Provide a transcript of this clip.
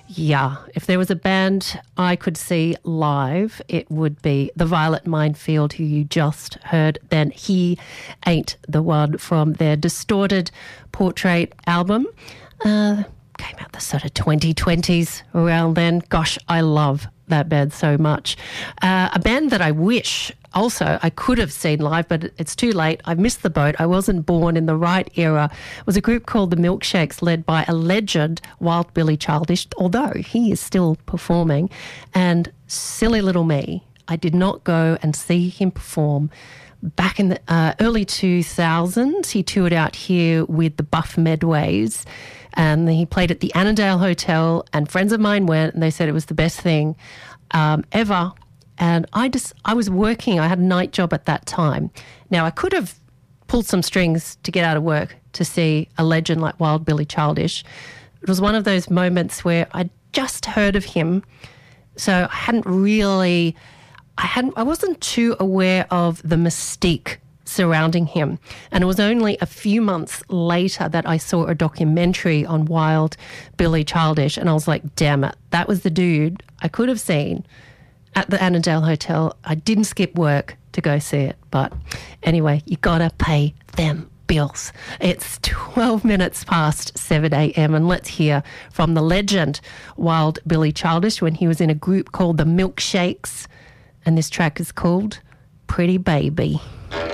Yeah, if there was a band I could see live, it would be the Violet Minefield, who you just heard. Then He Ain't the One from their Distorted Portrait album. Came out the sort of 2020s around then. Gosh, I love that band so much. A band that I wish also I could have seen live, but it's too late. I missed the boat. I wasn't born in the right era. It was a group called the Milkshakes, led by a legend, Wild Billy Childish, although he is still performing. And silly little me, I did not go and see him perform. Back in the early 2000s, he toured out here with the Buff Medways, and he played at the Annandale Hotel, and friends of mine went, and they said it was the best thing ever. And I was working. I had a night job at that time. Now, I could have pulled some strings to get out of work to see a legend like Wild Billy Childish. It was one of those moments where I'd just heard of him, so I wasn't too aware of the mystique surrounding him. And it was only a few months later that I saw a documentary on Wild Billy Childish, and I was like, damn it, that was the dude I could have seen at the Annandale Hotel. I didn't skip work to go see it. But anyway, you got to pay them bills. It's 12 minutes past 7 a.m. and let's hear from the legend Wild Billy Childish when he was in a group called the Milkshakes. And this track is called Pretty Baby.